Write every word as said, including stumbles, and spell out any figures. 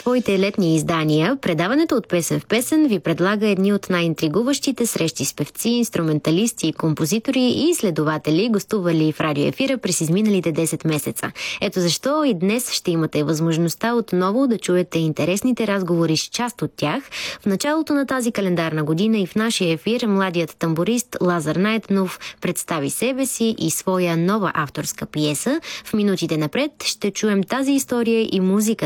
своите летни издания, предаването от песен в песен ви предлага едни от най-интригуващите срещи с певци, инструменталисти, композитори и изследователи, гостували в радиоефира през изминалите десет месеца. Ето защо и днес ще имате възможността отново да чуете интересните разговори с част от тях. В началото на тази календарна година и в нашия ефир младият тамбурист Лазар Найденов представи себе си и своя нова авторска пиеса. В минутите напред ще чуем тази история и музика